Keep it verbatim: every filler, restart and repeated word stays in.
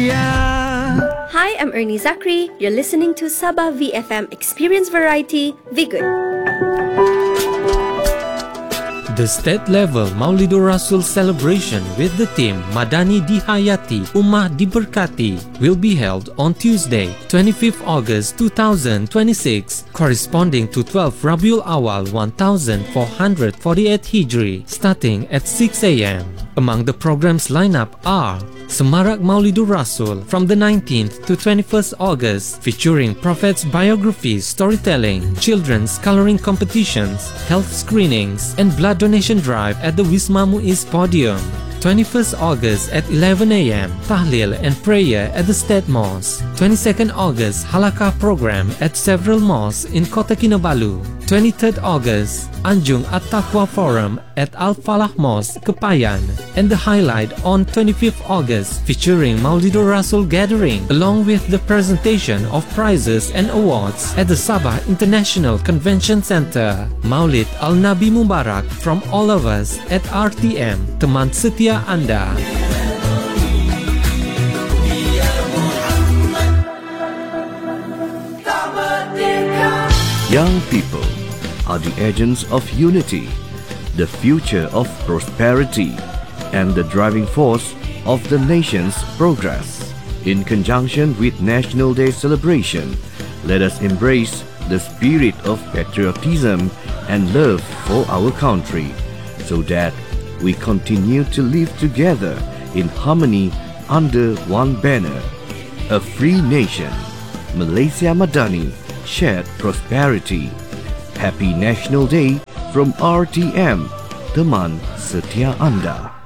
Setia. Hi, I'm Ernie Zachary. You're listening to Sabah V F M Experience Variety Vigood. The state-level Maulidur Rasul celebration with the theme Madani Dihayati, Ummah Diberkati will be held on Tuesday, twenty-fifth August two thousand twenty-six, corresponding to twelfth Rabiul Awal fourteen forty-eight Hijri, starting at six a m Among the program's lineup are Semarak Maulidur Rasul from the nineteenth to twenty-first August, featuring Prophet's biographies, storytelling, children's coloring competitions, health screenings, and blood donation drive at the Wisma Muiz Podium. twenty-first August at eleven a m Tahlil and prayer at the State Mosque. twenty-second August Halakah program at several mosques in Kota Kinabalu. twenty-third August Anjung At-Taqwa Forum at Al-Falah Mosque, Kepayan. And the highlight on twenty-fifth August featuring Maulidur Rasul gathering along with the presentation of prizes and awards at the Sabah International Convention Center. Maulid Al-Nabi Mubarak from all of us at R T M, teman setia Anda. Young people are the agents of unity, the future of prosperity, and the driving force of the nation's progress. In conjunction with National Day celebration, let us embrace the spirit of patriotism and love for our country, so that we continue to live together in harmony under one banner. A free nation, Malaysia Madani, shared prosperity. Happy National Day from R T M, teman setia Anda.